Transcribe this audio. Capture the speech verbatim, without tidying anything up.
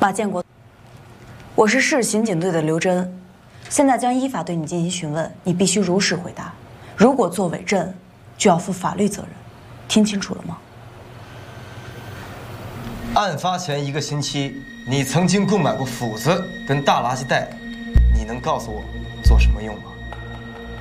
马建国，我是市刑警队的刘真，现在将依法对你进行询问，你必须如实回答。如果做伪证，就要负法律责任。听清楚了吗？ 案发前一个星期，你曾经购买过斧子跟大垃圾袋，你能告诉我做什么用吗？